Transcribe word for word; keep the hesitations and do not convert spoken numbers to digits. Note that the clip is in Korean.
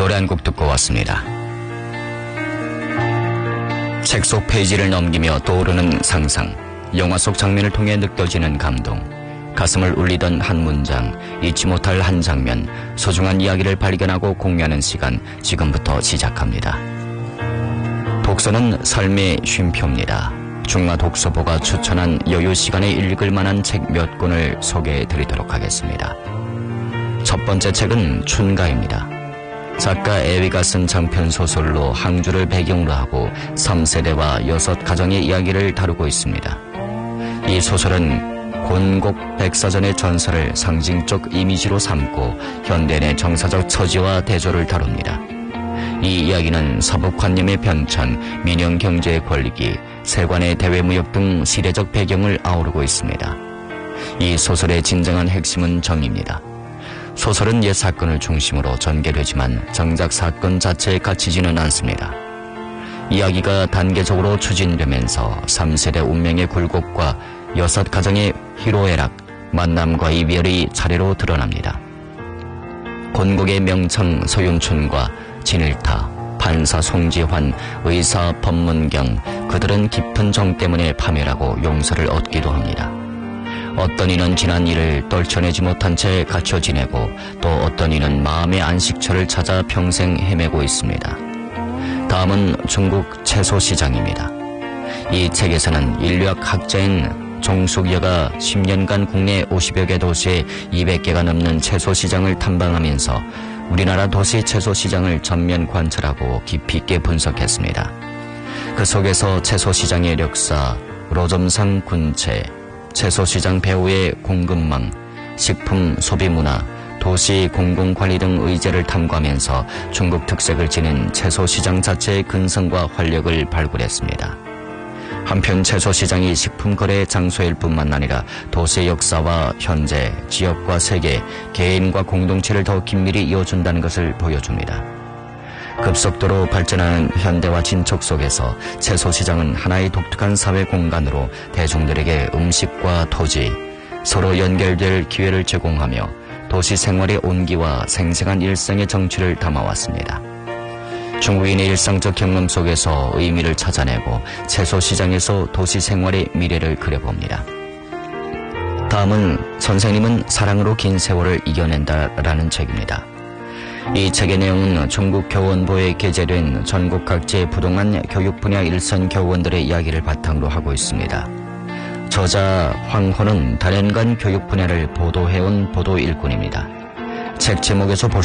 노래 한 곡 듣고 왔습니다. 책 속 페이지를 넘기며 떠오르는 상상, 영화 속 장면을 통해 느껴지는 감동, 가슴을 울리던 한 문장, 잊지 못할 한 장면, 소중한 이야기를 발견하고 공유하는 시간, 지금부터 시작합니다. 독서는 삶의 쉼표입니다. 중화 독서보가 추천한 여유 시간에 읽을 만한 책 몇 권을 소개해 드리도록 하겠습니다. 첫 번째 책은 춘가입니다. 작가 애위가 쓴 장편 소설로 항주를 배경으로 하고 삼 세대와 여섯 가정의 이야기를 다루고 있습니다. 이 소설은 곤곡 백사전의 전설을 상징적 이미지로 삼고 현대인의 정사적 처지와 대조를 다룹니다. 이 이야기는 서북관념의 변천, 민영경제의 권리기, 세관의 대외무역 등 시대적 배경을 아우르고 있습니다. 이 소설의 진정한 핵심은 정의입니다. 소설은 옛 사건을 중심으로 전개되지만 정작 사건 자체에 갇히지는 않습니다. 이야기가 단계적으로 추진되면서 삼 세대 운명의 굴곡과 여섯 가정의 희로애락, 만남과 이별이 차례로 드러납니다. 곤곡의 명청 소윤춘과 진일타, 판사 송지환, 의사 법문경, 그들은 깊은 정 때문에 파멸하고 용서를 얻기도 합니다. 어떤 이는 지난 일을 떨쳐내지 못한 채 갇혀 지내고 또 어떤 이는 마음의 안식처를 찾아 평생 헤매고 있습니다. 다음은 중국 채소시장입니다. 이 책에서는 인류학 학자인 종숙여가 십 년간 국내 오십여 개 도시에 이백 개가 넘는 채소시장을 탐방하면서 우리나라 도시 채소시장을 전면 관찰하고 깊이 있게 분석했습니다. 그 속에서 채소시장의 역사, 로점상 군체, 채소시장 배후의 공급망, 식품 소비문화, 도시 공공관리 등 의제를 탐구하면서 중국 특색을 지닌 채소시장 자체의 근성과 활력을 발굴했습니다. 한편 채소시장이 식품거래 장소일 뿐만 아니라 도시의 역사와 현재, 지역과 세계, 개인과 공동체를 더 긴밀히 이어준다는 것을 보여줍니다. 급속도로 발전하는 현대화 진척 속에서 채소시장은 하나의 독특한 사회 공간으로 대중들에게 음식과 토지, 서로 연결될 기회를 제공하며 도시 생활의 온기와 생생한 일상의 정취를 담아왔습니다. 중국인의 일상적 경험 속에서 의미를 찾아내고 채소시장에서 도시 생활의 미래를 그려봅니다. 다음은 선생님은 사랑으로 긴 세월을 이겨낸다라는 책입니다. 이 책의 내용은 중국 교원부에 게재된 전국 각지의 부동한 교육 분야 일선 교원들의 이야기를 바탕으로 하고 있습니다. 저자 황호는 다년간 교육 분야를 보도해온 보도 일꾼입니다. 책 제목에서 볼